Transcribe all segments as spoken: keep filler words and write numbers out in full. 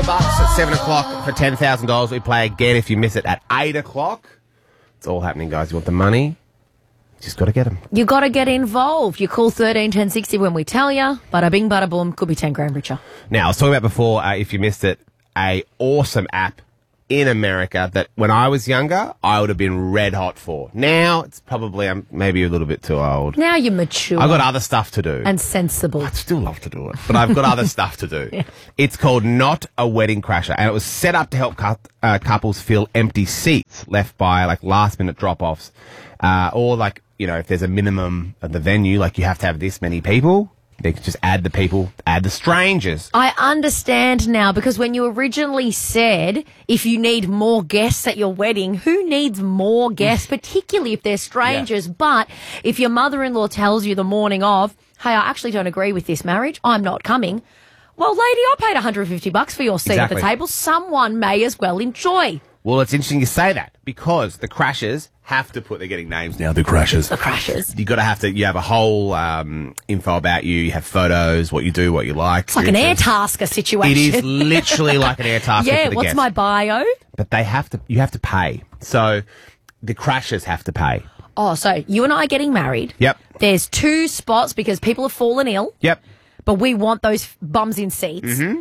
bucks at seven o'clock for ten thousand dollars. We play again if you miss it at eight o'clock. It's all happening, guys. You want the money? Just got to get them. You got to get involved. You call thirteen ten sixty when we tell you. Bada bing, bada boom. Could be ten grand richer. Now, I was talking about before, uh, if you missed it, a awesome app in America that when I was younger, I would have been red hot for. Now, it's probably um, maybe a little bit too old. Now you're mature. I've got other stuff to do. And sensible. I'd still love to do it, but I've got other stuff to do. Yeah. It's called Not a Wedding Crasher, and it was set up to help cu- uh, couples fill empty seats left by like last minute drop-offs, uh, or like, you know, if there's a minimum at the venue, like you have to have this many people. They could just add the people, add the strangers. I understand now, because when you originally said if you need more guests at your wedding, who needs more guests, particularly if they're strangers? Yeah. But if your mother-in-law tells you the morning of, hey, I actually don't agree with this marriage, I'm not coming. Well, lady, I paid one hundred fifty bucks for your seat exactly. at the table. Someone may as well enjoy. Well, it's interesting you say that, because the Crashers have to put, they're getting names now, the Crashers. The Crashers. You got to have to, you have a whole um, info about you, you have photos, what you do, what you like. It's like an Airtasker situation. It is literally like an Airtasker yeah, for the what's guests. my bio? But they have to, you have to pay. So the Crashers have to pay. Oh, so you and I are getting married. Yep. There's two spots because people have fallen ill. Yep. But we want those bums in seats. Mm-hmm.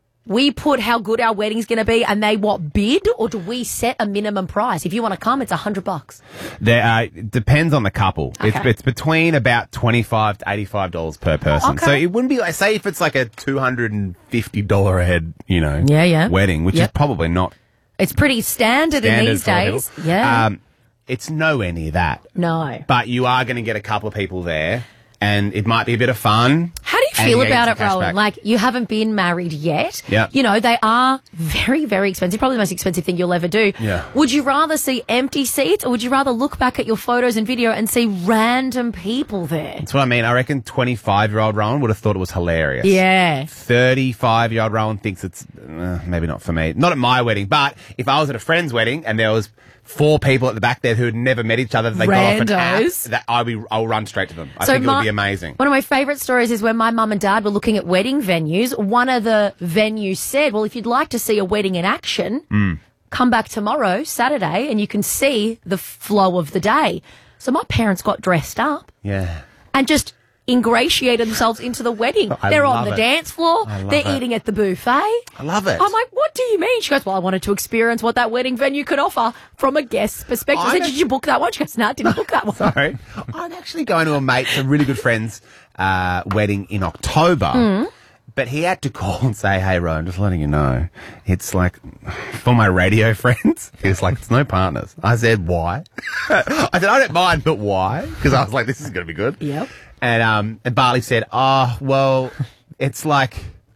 We put how good our wedding's going to be, and they what bid, or do we set a minimum price? If you want to come, it's a hundred bucks. There uh, depends on the couple. Okay. It's it's between about twenty five to eighty five dollars per person. Okay. So it wouldn't be like, say if it's like a two hundred and fifty dollar a head, you know, yeah, yeah. wedding, which yep. is probably not. It's pretty standard, standard in these days. People. Yeah, um, it's nowhere near that. No, but you are going to get a couple of people there, and it might be a bit of fun. How do you feel about it, Rowan? Like, you haven't been married yet. Yeah. You know, they are very, very expensive. Probably the most expensive thing you'll ever do. Yeah. Would you rather see empty seats, or would you rather look back at your photos and video and see random people there? That's what I mean. I reckon twenty-five-year-old Rowan would have thought it was hilarious. Yeah. thirty-five-year-old Rowan thinks it's uh, maybe not for me. Not at my wedding, but if I was at a friend's wedding and there was four people at the back there who had never met each other, they Randos. got off an app, that I'll be, I'll run straight to them. I so think my, it would be amazing. One of my favourite stories is when my mum and dad were looking at wedding venues. One of the venues said, well, if you'd like to see a wedding in action, mm. come back tomorrow, Saturday, and you can see the flow of the day. So my parents got dressed up. Yeah. And just ingratiated themselves into the wedding. I They're love on the it. dance floor. They're it. eating at the buffet. I love it. I'm like, what do you mean? She goes, well, I wanted to experience what that wedding venue could offer from a guest's perspective. I said, did you book that one? She goes, no, I didn't book that one. Sorry. I'm actually going to a mate's, a really good friend's uh, wedding in October. Mm. But he had to call and say, hey, Rowan, just letting you know, it's like, for my radio friends, it's like, it's no partners. I said, why? I said, I don't mind, but why? Because I was like, this is going to be good. Yep. And, um, and Barley said, oh, well, it's like,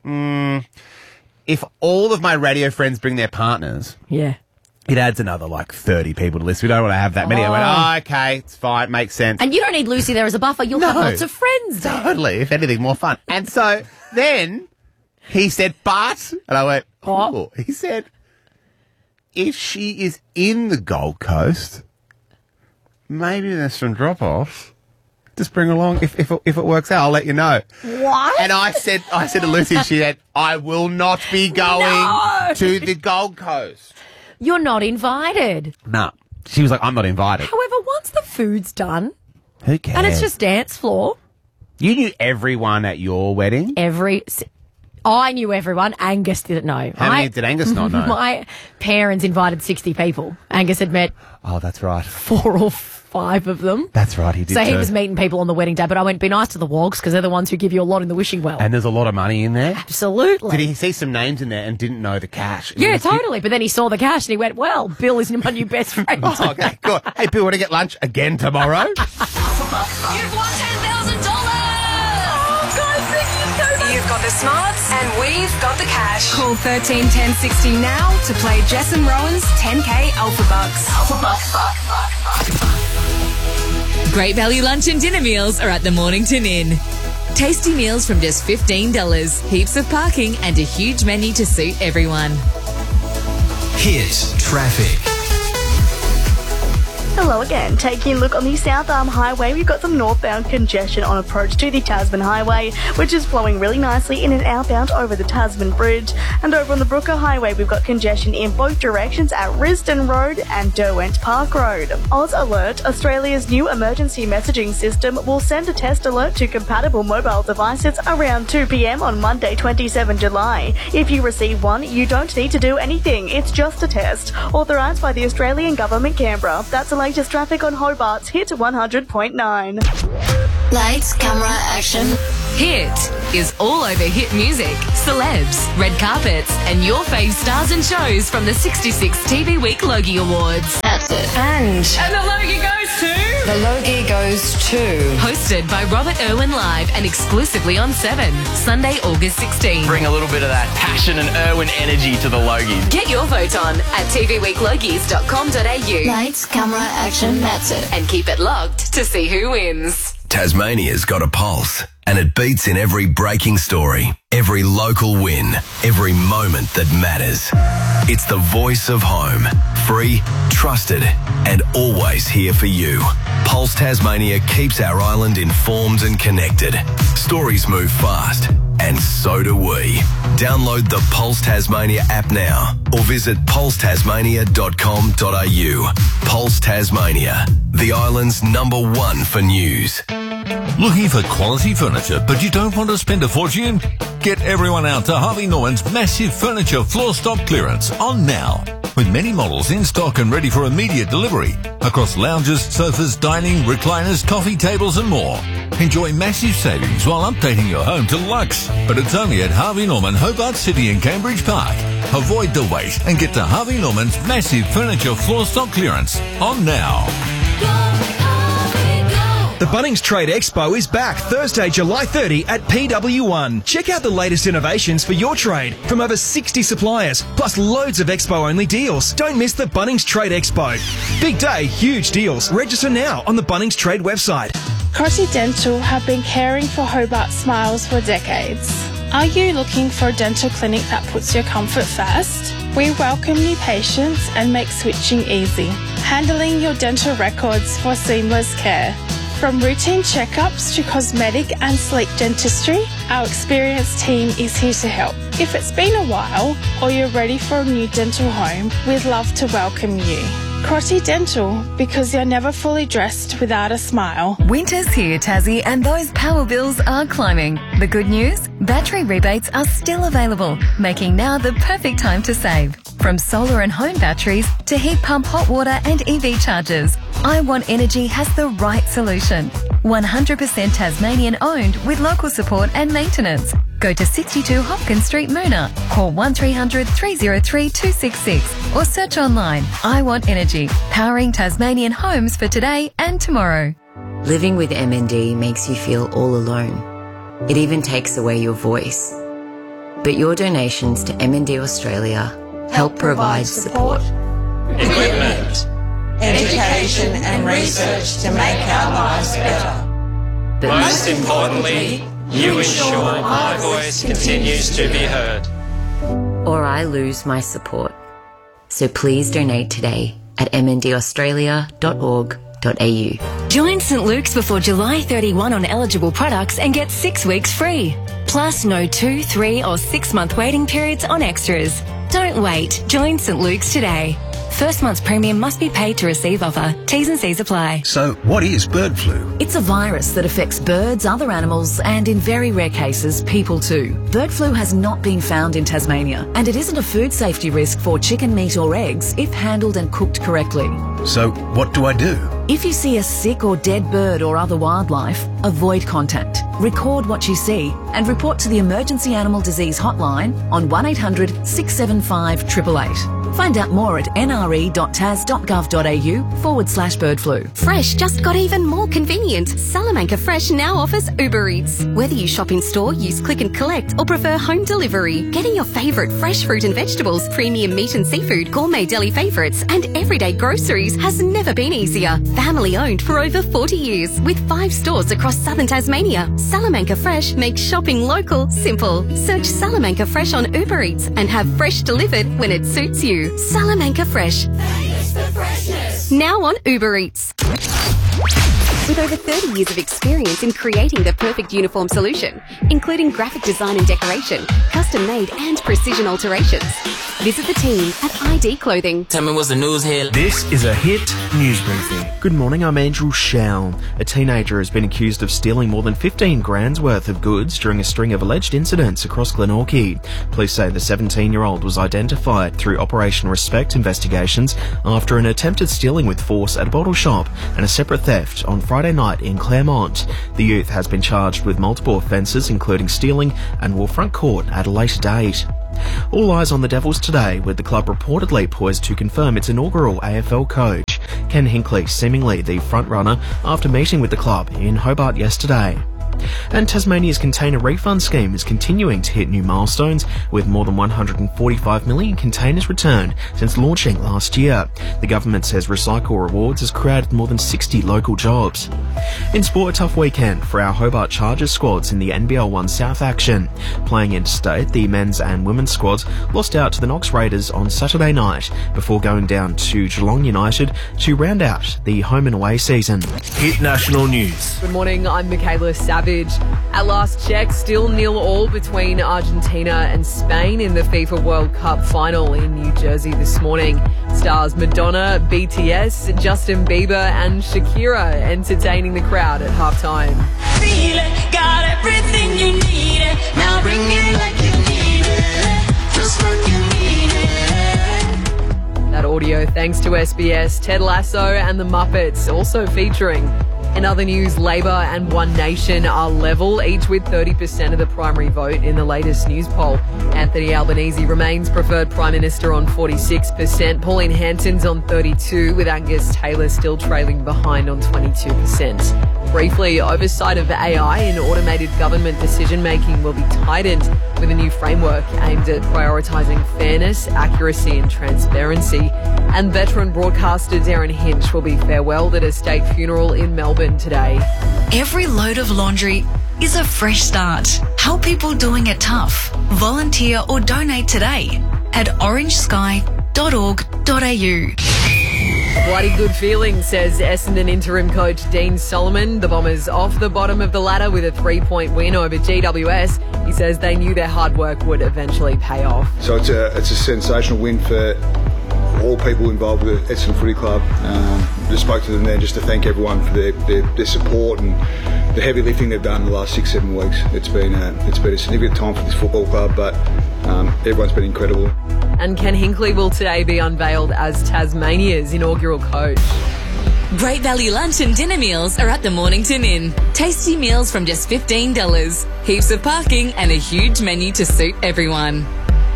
mm, if all of my radio friends bring their partners, yeah, it adds another like thirty people to the list. We don't want to have that many. Oh. I went, oh, okay, it's fine, makes sense. And you don't need Lucy there as a buffer. You'll No. have lots of friends there. Totally, if anything, more fun. And so then he said, but, and I went, oh, he said, if she is in the Gold Coast, maybe there's some drop-offs. Just bring her along. If if it, if it works out, I'll let you know. What? And I said, I said to Lucy, she said, I will not be going No. to the Gold Coast. You're not invited. No. She was like, I'm not invited. However, once the food's done, Who cares? and it's just dance floor, You knew everyone at your wedding? every... I knew everyone. Angus didn't know. How I, many did Angus not know? My parents invited sixty people. Angus had met Oh, that's right. four or five of them. That's right, he did So he too. was meeting people on the wedding day, but I went, be nice to the wogs because they're the ones who give you a lot in the wishing well. And there's a lot of money in there? Absolutely. Did he see some names in there and didn't know the cash? Yeah, Was he- totally. But then he saw the cash and he went, well, Bill is my new best friend. Oh, okay, good. Hey, Bill, want to get lunch again tomorrow? You've won ten thousand dollars! Oh, guys, thank you so much. You've got the smarts and we've got the cash. Call thirteen ten sixty now to play Jess and Rowan's ten K Alpha Bucks. Alpha Bucks. Great value lunch and dinner meals are at the Mornington Inn. Tasty meals from just fifteen dollars, heaps of parking and a huge menu to suit everyone. Hit traffic. Hello again. Taking a look on the South Arm Highway, we've got some northbound congestion on approach to the Tasman Highway, which is flowing really nicely in and outbound over the Tasman Bridge. And over on the Brooker Highway, we've got congestion in both directions at Risdon Road and Derwent Park Road. Oz Alert, Australia's new emergency messaging system, will send a test alert to compatible mobile devices around two p.m. on Monday, twenty-seventh of July. If you receive one, you don't need to do anything. It's just a test. Authorised by the Australian Government, Canberra. That's the latest traffic on Hobart's Hit one hundred point nine. Lights, camera, action. Hit is all over hit music, celebs, red carpets, and your fave stars and shows from the sixty-six T V Week Logie Awards. That's it. And And the Logie goes to... the Logie goes to... Hosted by Robert Irwin Live and exclusively on seven, Sunday, August sixteenth. Bring a little bit of that passion and Irwin energy to the Logies. Get your vote on at t v week logies dot com dot a u Lights, camera, action. That's it. and keep it locked to see who wins. Tasmania's got a pulse, and it beats in every breaking story, every local win, every moment that matters. It's the voice of home, free, trusted, and always here for you. Pulse Tasmania keeps our island informed and connected. Stories move fast, and so do we. Download the Pulse Tasmania app now or visit pulse tasmania dot com dot a u. Pulse Tasmania, the island's number one for news. Looking for quality furniture, but you don't want to spend a fortune? Get everyone out to Harvey Norman's massive furniture floor stock clearance on now. With many models in stock and ready for immediate delivery across lounges, sofas, dining, recliners, coffee tables and more. Enjoy massive savings while updating your home to luxe. But it's only at Harvey Norman, Hobart City and Cambridge Park. Avoid the wait and get to Harvey Norman's massive furniture floor stock clearance on now. The Bunnings Trade Expo is back Thursday, July thirtieth at P W one. Check out the latest innovations for your trade from over sixty suppliers, plus loads of Expo-only deals. Don't miss the Bunnings Trade Expo. Big day, huge deals. Register now on the Bunnings Trade website. Crotty Dental have been caring for Hobart Smiles for decades. Are you looking for a dental clinic that puts your comfort first? We welcome new patients and make switching easy, handling your dental records for seamless care. From routine checkups to cosmetic and sleep dentistry, our experienced team is here to help. If it's been a while or you're ready for a new dental home, we'd love to welcome you. Crotty Dental, because you're never fully dressed without a smile. Winter's here, Tassie, and those power bills are climbing. The good news? Battery rebates are still available, making now the perfect time to save. From solar and home batteries to heat pump hot water and E V chargers, I Want Energy has the right solution. one hundred percent Tasmanian owned with local support and maintenance. Go to sixty-two Hopkins Street, Moona. Call one three hundred, three oh three, two six six or search online. I Want Energy, powering Tasmanian homes for today and tomorrow. Living with M N D makes you feel all alone. It even takes away your voice. But your donations to M N D Australia help provide support, equipment, education and research to make our lives better. But most importantly, you ensure my voice continues to be heard. or I lose my support. So please donate today at m n d australia dot org dot a u. Join St Luke's before July thirty-first on eligible products and get six weeks free. Plus no two, three or six month waiting periods on extras. Don't wait. Join St Luke's today. First month's premium must be paid to receive offer. T's and C's apply. So what is bird flu? It's a virus that affects birds, other animals, and in very rare cases, people too. Bird flu has not been found in Tasmania, and it isn't a food safety risk for chicken meat or eggs if handled and cooked correctly. So what do I do? If you see a sick or dead bird or other wildlife, avoid contact. Record what you see and report to the Emergency Animal Disease Hotline on one eight hundred, six seven five, eight eight eight. Find out more at n r e dot tas dot gov dot a u forward slash bird flu. Fresh just got even more convenient. Salamanca Fresh now offers Uber Eats. Whether you shop in store, use click and collect, or prefer home delivery, getting your favourite fresh fruit and vegetables, premium meat and seafood, gourmet deli favourites, and everyday groceries has never been easier. Family owned for over forty years with five stores across southern Tasmania. Salamanca Fresh makes shopping local simple. Search Salamanca Fresh on Uber Eats and have fresh delivered when it suits you. Salamanca Fresh. Thanks for freshness. Eats. Now on Uber Eats. With over thirty years of experience in creating the perfect uniform solution, including graphic design and decoration, custom-made and precision alterations. Visit the team at I D Clothing. Tell me what's the news here. This is a Hit News Briefing. Good morning, I'm Andrew Shell. A teenager has been accused of stealing more than fifteen grand's worth of goods during a string of alleged incidents across Glenorchy. Police say the seventeen-year-old was identified through Operation Respect investigations after an attempted stealing with force at a bottle shop and a separate theft on Friday night in Claremont. The youth has been charged with multiple offences, including stealing, and will front court at a later date. All eyes on the Devils today, with the club reportedly poised to confirm its inaugural A F L coach. Ken Hinkley seemingly the front-runner after meeting with the club in Hobart yesterday. And Tasmania's container refund scheme is continuing to hit new milestones, with more than one hundred forty-five million containers returned since launching last year. The government says Recycle Rewards has created more than sixty local jobs. In sport, a tough weekend for our Hobart Chargers squads in the N B L one South action. Playing interstate, the men's and women's squads lost out to the Knox Raiders on Saturday night before going down to Geelong United to round out the home and away season. Hit National News. Good morning, I'm Michaela Savage. At last check, still nil all between Argentina and Spain in the FIFA World Cup final in New Jersey this morning. Stars Madonna, B T S, Justin Bieber and Shakira entertaining the crowd at halftime. Feel it, got everything you need it. Now bring it like you need it. Just like you need it. That audio thanks to S B S, Ted Lasso and the Muppets, also featuring. In other news, Labor and One Nation are level, each with thirty percent of the primary vote in the latest news poll. Anthony Albanese remains preferred Prime Minister on forty-six percent. Pauline Hanson's on thirty-two, with Angus Taylor still trailing behind on twenty-two percent. Briefly, oversight of A I in automated government decision-making will be tightened with a new framework aimed at prioritising fairness, accuracy and transparency. And veteran broadcaster Darren Hinch will be farewelled at a state funeral in Melbourne today. Every load of laundry is a fresh start. Help people doing it tough. Volunteer or donate today at orange sky dot org dot a u. Bloody good feeling, says Essendon interim coach Dean Solomon. The Bombers off the bottom of the ladder with a three-point win over G W S. He says they knew their hard work would eventually pay off. So it's a it's a sensational win for all people involved with the Essendon Footy Club. Um, just spoke to them there just to thank everyone for their, their, their support and the heavy lifting they've done in the last six, seven weeks. It's been a, it's been a significant time for this football club, but um, everyone's been incredible. And Ken Hinkley will today be unveiled as Tasmania's inaugural coach. Great value lunch and dinner meals are at the Mornington Inn. Tasty meals from just fifteen dollars. Heaps of parking and a huge menu to suit everyone.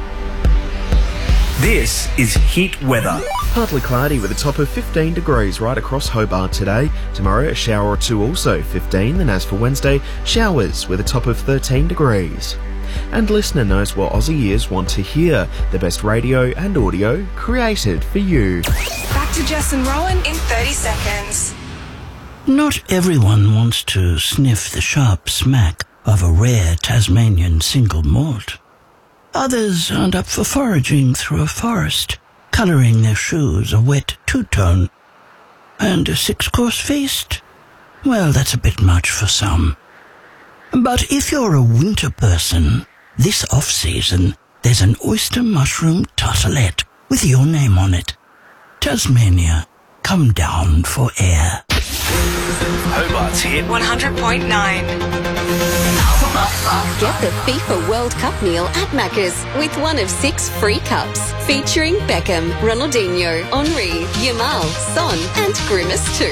This is Hit Weather. Partly cloudy with a top of fifteen degrees right across Hobart today. Tomorrow, a shower or two, also fifteen. And as for Wednesday, showers with a top of thirteen degrees. And listener knows what Aussie ears want to hear. The best radio and audio created for you. Back to Jess and Rowan in thirty seconds. Not everyone wants to sniff the sharp smack of a rare Tasmanian single malt. Others aren't up for foraging through a forest, colouring their shoes a wet two-tone. And a six-course feast? Well, that's a bit much for some. But if you're a winter person, this off-season, there's an oyster mushroom tartelette with your name on it. Tasmania, come down for air. Hobart's Hit one hundred point nine. Get the FIFA World Cup meal at Macca's with one of six free cups featuring Beckham, Ronaldinho, Henry, Yamal, Son and Grimace too.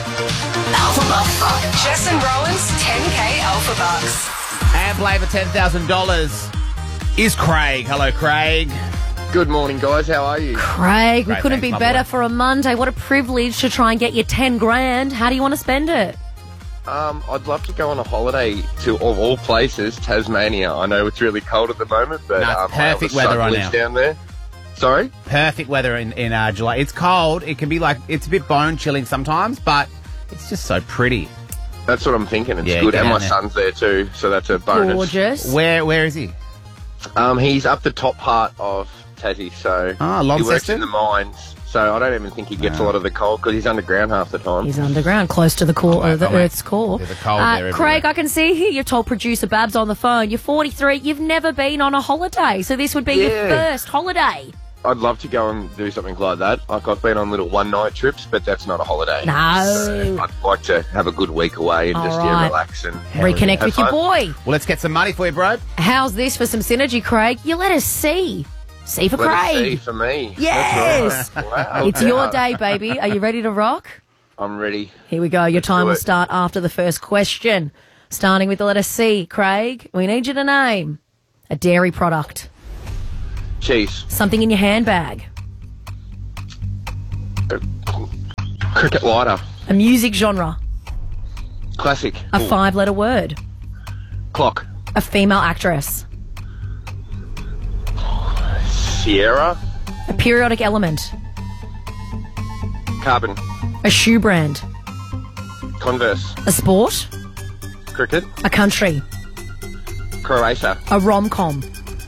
Jess and Rowan's ten K Alpha Bucks. And play for ten thousand dollars is Craig. Hello, Craig. Good morning, guys. How are you? Craig, we Great, couldn't thanks, be my better boy. for a Monday. What a privilege to try and get you ten grand. How do you want to spend it? Um, I'd love to go on a holiday to, of all places, Tasmania. I know it's really cold at the moment, but No, it's um, perfect my weather son right lives now. down there. Sorry? Perfect weather in, in uh, July. It's cold. It can be like, it's a bit bone chilling sometimes, but it's just so pretty. That's what I'm thinking. It's Yeah, good, get and my down there. son's there too, so that's a bonus. Gorgeous. Where Where is he? Um, he's up the top part of Tassie, so Ah, he works Launceston? in the mines. so I don't even think he gets a lot of the cold because he's underground half the time. He's underground, close to the core, Oh, uh, the oh, mate. Earth's core. There's a cold Uh, there Craig, I can see here you've told producer Babs on the phone. You're forty-three. You've never been on a holiday, so this would be your Yeah. first holiday. I'd love to go and do something like that. Like I've been on little one-night trips, but that's not a holiday. No. So I'd like to have a good week away and All just right. yeah, relax and Reconnect have with your fun. boy. Well, let's get some money for you, bro. How's this for some synergy, Craig? You let us see. See for Let us Craig. see for me. Yes. That's right. Wow. It's your day, baby. Are you ready to rock? I'm ready. Here we go. Your Let's time do will it. start after the first question. Starting with the letter C. Craig, we need you to name a dairy product. Cheese. Something in your handbag. Cricket lighter. A music genre. Classic. A five-letter word. Clock. A female actress. Sierra. A periodic element. Carbon. A shoe brand. Converse. A sport. Cricket. A country. Croatia. A rom-com.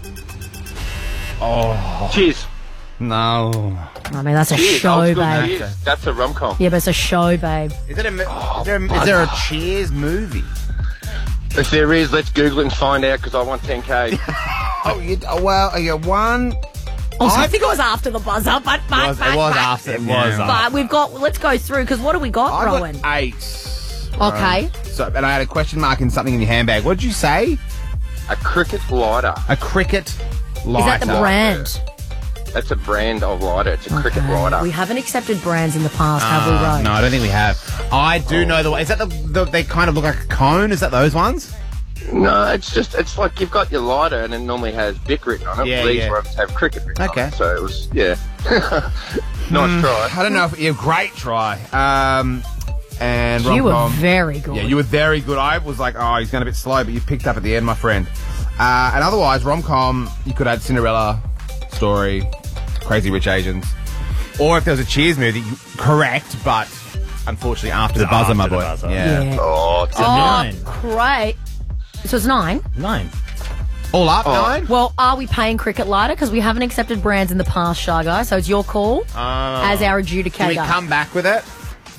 Oh. Cheers. No. I mean, that's a Cheers. show, Old school babe. Cheers. That's a rom-com. Yeah, but it's a show, babe. Is it a? mo- Is there a, is there a Cheers movie? If there is, let's Google it and find out because I want ten K. Oh, you, oh, well, you one. Also, I think it was after the buzzer, but but, It was- but, it was but, after. It was But after. we've got. Let's go through because what do we got, I Rowan? got eight. Okay. So, and I had a question mark in something in your handbag. What did you say? A cricket lighter. A cricket lighter. Is that the brand? That's a brand of lighter. It's a cricket lighter. We haven't accepted brands in the past, have we, Ah, Rowan? no, I don't think we have. I do know the one. Is that the, the? They kind of look like a cone. Is that those ones? No, it's just, it's like you've got your lighter and it normally has Vic written on it. Yeah, These yeah. ones have cricket written Okay. on it. So it was, yeah. Nice Hmm, try. I don't know if yeah, great try. Um, and You were rom-com. very good. Yeah, you were very good. I was like, oh, he's going a bit slow, but you picked up at the end, my friend. Uh, and otherwise, rom-com, you could add Cinderella, Story, Crazy Rich Asians, or if there was a Cheers movie, you- correct, but unfortunately after the It's buzzer, my after the boy. buzzer. Yeah. Yeah. Oh, it's a Oh, nine. great. So it's nine. Nine. All up, Oh. nine? Well, are we paying cricket lighter? Because we haven't accepted brands in the past, Shy Guy. So it's your call Uh, as our Can adjudicator. we come back with it?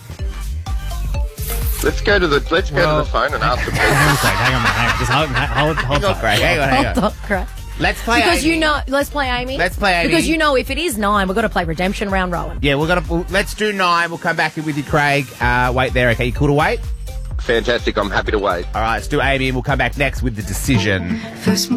Let's go to the, let's go Well- to the phone and ask the people. Hang on, Craig. Hang on, hang on. Just hold, hold, hold Hang on, tight. Craig. Hang on, hang on. Hold on, Craig. Let's play Because Amy. you know, let's play Amy. Let's play Amy. Because you know, if it is nine, we've got to play redemption round, Rowan. Yeah, we're gonna we'll, let's do nine. We'll come back in with you, Craig. Uh, wait there, okay? You cool to wait? Fantastic. I'm happy to wait. All right, let's do Amy, and we'll come back next with the decision. First